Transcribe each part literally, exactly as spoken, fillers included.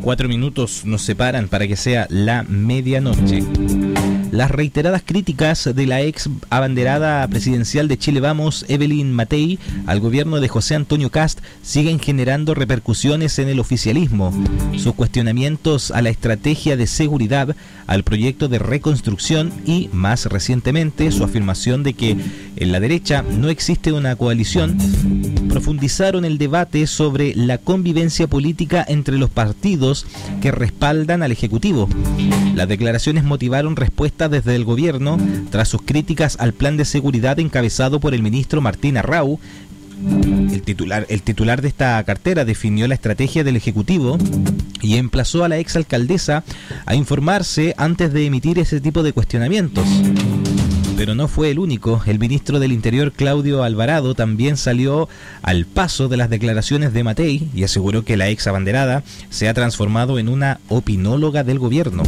Cuatro minutos nos separan para que sea la medianoche. Las reiteradas críticas de la ex abanderada presidencial de Chile Vamos, Evelyn Matei, al gobierno de José Antonio Kast siguen generando repercusiones en el oficialismo. Sus cuestionamientos a la estrategia de seguridad, al proyecto de reconstrucción y, más recientemente, su afirmación de que en la derecha no existe una coalición, profundizaron el debate sobre la convivencia política entre los partidos que respaldan al Ejecutivo. Las declaraciones motivaron respuestas desde el gobierno tras sus críticas al plan de seguridad encabezado por el ministro Martín Arrau. El titular, el titular de esta cartera definió la estrategia del Ejecutivo y emplazó a la exalcaldesa a informarse antes de emitir ese tipo de cuestionamientos. Pero no fue el único. El ministro del Interior, Claudio Alvarado, también salió al paso de las declaraciones de Matei y aseguró que la ex abanderada se ha transformado en una opinóloga del gobierno.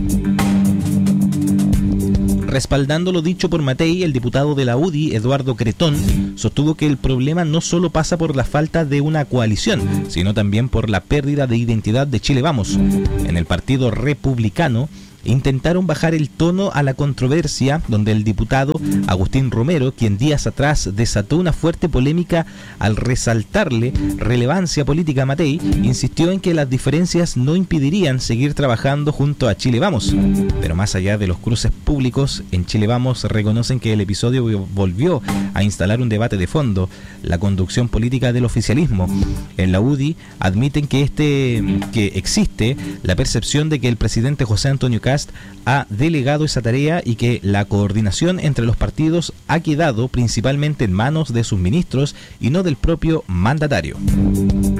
Respaldando lo dicho por Matei, el diputado de la U D I, Eduardo Cretón, sostuvo que el problema no solo pasa por la falta de una coalición, sino también por la pérdida de identidad de Chile Vamos. En el Partido Republicano intentaron bajar el tono a la controversia, donde el diputado Agustín Romero, quien días atrás desató una fuerte polémica al resaltarle relevancia política a Matei, insistió en que las diferencias no impedirían seguir trabajando junto a Chile Vamos. Pero más allá de los cruces públicos, en Chile Vamos reconocen que el episodio volvió a instalar un debate de fondo, la conducción política del oficialismo. En la U D I admiten que este que existe la percepción de que el presidente José Antonio Kast ha delegado esa tarea y que la coordinación entre los partidos ha quedado principalmente en manos de sus ministros y no del propio mandatario.